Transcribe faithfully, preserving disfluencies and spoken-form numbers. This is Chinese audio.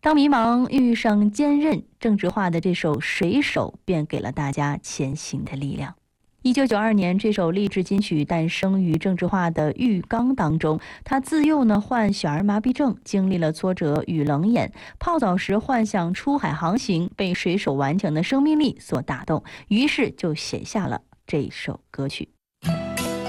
当迷茫遇上坚韧，郑智化的这首《水手》便给了大家前行的力量。一九九二年，这首励志金曲诞生于郑智化的浴缸当中。他自幼呢患小儿麻痹症，经历了挫折与冷眼，泡澡时幻想出海航行，被水手顽强的生命力所打动，于是就写下了这首歌曲。